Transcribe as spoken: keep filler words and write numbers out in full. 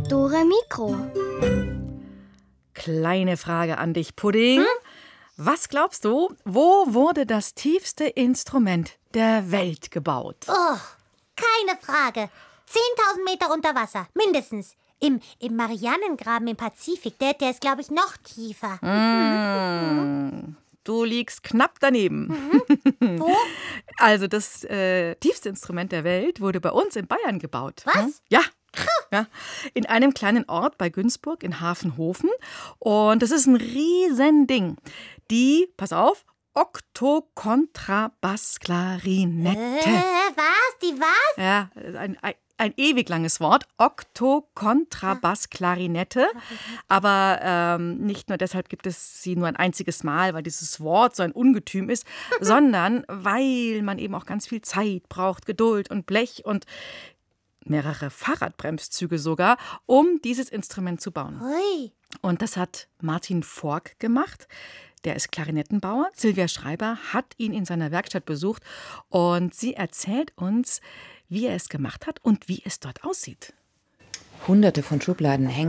Dore Mikro. Kleine Frage an dich, Pudding. Hm? Was glaubst du, wo wurde das tiefste Instrument der Welt gebaut? Oh, keine Frage. zehntausend Meter unter Wasser, mindestens. Im, im Marianengraben im Pazifik, der, der ist, glaube ich, noch tiefer. Mmh, du liegst knapp daneben. Mhm. Wo? Also das äh, tiefste Instrument der Welt wurde bei uns in Bayern gebaut. Was? Hm? Ja. Ja, in einem kleinen Ort bei Günzburg in Hafenhofen. Und das ist ein Riesending. Die, pass auf, Oktokontrabassklarinette. Äh, was? Die was? Ja, ein, ein, ein ewig langes Wort. Oktokontrabassklarinette. Aber ähm, nicht nur deshalb gibt es sie nur ein einziges Mal, weil dieses Wort so ein Ungetüm ist, sondern weil man eben auch ganz viel Zeit braucht, Geduld und Blech und mehrere Fahrradbremszüge sogar, um dieses Instrument zu bauen. Ui. Und das hat Martin Fork gemacht. Der ist Klarinettenbauer. Silvia Schreiber hat ihn in seiner Werkstatt besucht und sie erzählt uns, wie er es gemacht hat und wie es dort aussieht. Hunderte von Schubladen hängen